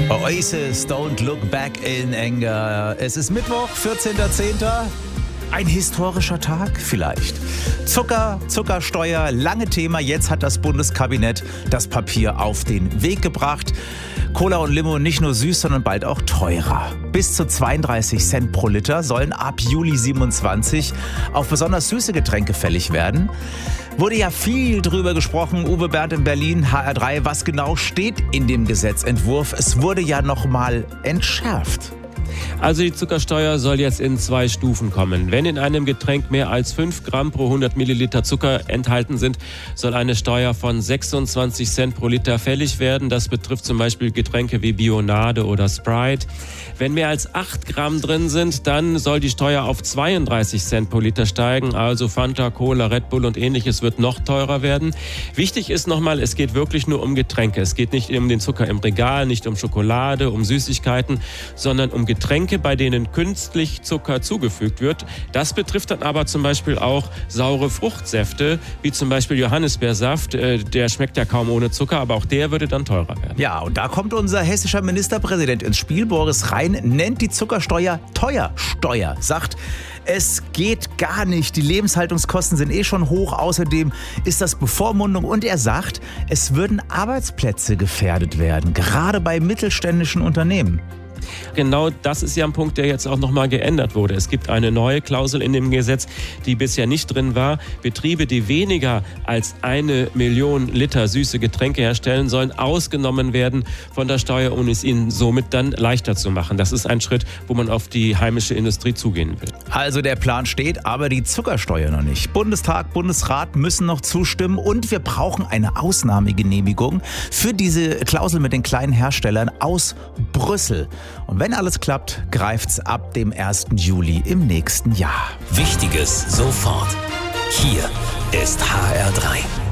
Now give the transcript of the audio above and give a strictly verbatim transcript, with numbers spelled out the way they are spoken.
Oasis, Don't Look Back in Anger. Es ist Mittwoch, vierzehnter zehnter Ein historischer Tag vielleicht. Zucker, Zuckersteuer, lange Thema. Jetzt hat das Bundeskabinett das Papier auf den Weg gebracht. Cola und Limo nicht nur süß, sondern bald auch teurer. Bis zu zweiunddreißig Cent pro Liter sollen ab Juli siebenundzwanzig auf besonders süße Getränke fällig werden. Wurde ja viel drüber gesprochen. Uwe Bernd in Berlin, H R drei. Was genau steht in dem Gesetzentwurf? Es wurde ja noch mal entschärft. Also die Zuckersteuer soll jetzt in zwei Stufen kommen. Wenn in einem Getränk mehr als fünf Gramm pro hundert Milliliter Zucker enthalten sind, soll eine Steuer von sechsundzwanzig Cent pro Liter fällig werden. Das betrifft zum Beispiel Getränke wie Bionade oder Sprite. Wenn mehr als acht Gramm drin sind, dann soll die Steuer auf zweiunddreißig Cent pro Liter steigen. Also Fanta, Cola, Red Bull und ähnliches wird noch teurer werden. Wichtig ist nochmal, es geht wirklich nur um Getränke. Es geht nicht um den Zucker im Regal, nicht um Schokolade, um Süßigkeiten, sondern um Getränke, bei denen künstlich Zucker zugefügt wird. Das betrifft dann aber zum Beispiel auch saure Fruchtsäfte, wie zum Beispiel Johannisbeersaft. Der schmeckt ja kaum ohne Zucker, aber auch der würde dann teurer werden. Ja, und da kommt unser hessischer Ministerpräsident ins Spiel. Boris Rhein nennt die Zuckersteuer Teuersteuer. Sagt, es geht gar nicht. Die Lebenshaltungskosten sind eh schon hoch. Außerdem ist das Bevormundung. Und er sagt, es würden Arbeitsplätze gefährdet werden, gerade bei mittelständischen Unternehmen. Genau das ist ja ein Punkt, der jetzt auch nochmal geändert wurde. Es gibt eine neue Klausel in dem Gesetz, die bisher nicht drin war. Betriebe, die weniger als eine Million Liter süße Getränke herstellen, sollen ausgenommen werden von der Steuer, um es ihnen somit dann leichter zu machen. Das ist ein Schritt, wo man auf die heimische Industrie zugehen will. Also der Plan steht, aber die Zuckersteuer noch nicht. Bundestag, Bundesrat müssen noch zustimmen und wir brauchen eine Ausnahmegenehmigung für diese Klausel mit den kleinen Herstellern aus Brüssel. Und wenn alles klappt, greift's ab dem ersten Juli im nächsten Jahr. Wichtiges sofort. Hier ist H R drei.